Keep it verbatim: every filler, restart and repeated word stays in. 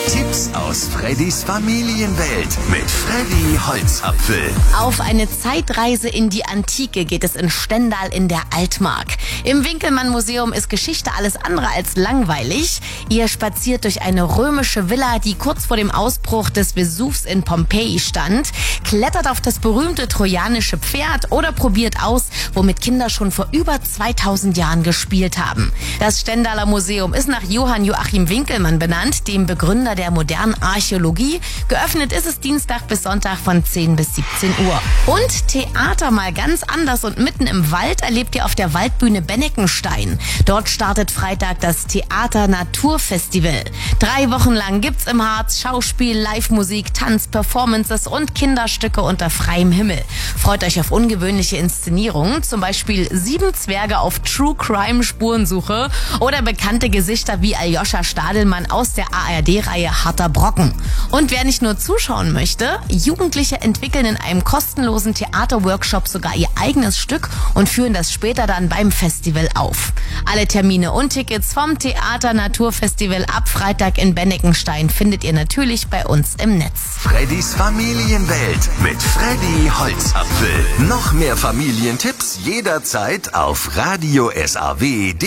Tipps aus Freddys Familienwelt mit Freddy Holzapfel. Auf eine Zeitreise in die Antike geht es in Stendal in der Altmark. Im Winkelmann-Museum ist Geschichte alles andere als langweilig. Ihr spaziert durch eine römische Villa, die kurz vor dem Ausbruch des Vesuvs in Pompeji stand, klettert auf das berühmte trojanische Pferd oder probiert aus, womit Kinder schon vor über zweitausend Jahren gespielt haben. Das Stendaler Museum ist nach Johann Joachim Winkelmann benannt, dem Begründer der modernen Archäologie. Geöffnet ist es Dienstag bis Sonntag von zehn bis siebzehn Uhr. Und Theater mal ganz anders und mitten im Wald erlebt ihr auf der Waldbühne Benneckenstein. Dort startet Freitag das Theater Naturfestival. Drei Wochen lang gibt's im Harz Schauspiel, Live-Musik, Tanz, Performances und Kinderstücke unter freiem Himmel. Freut euch auf ungewöhnliche Inszenierungen, zum Beispiel Sieben Zwerge auf True-Crime-Spurensuche oder bekannte Gesichter wie Aljoscha Stadelmann aus der A R D-Reihe Harter Brocken. Und wer nicht nur zuschauen möchte, Jugendliche entwickeln in einem kostenlosen Theaterworkshop sogar ihr eigenes Stück und führen das später dann beim Festival auf. Alle Termine und Tickets vom Theater Naturfestival ab Freitag in Benneckenstein findet ihr natürlich bei uns im Netz. Freddys Familienwelt mit Freddy Holzapfel. Noch mehr Familientipps jederzeit auf radio S A W punkt de.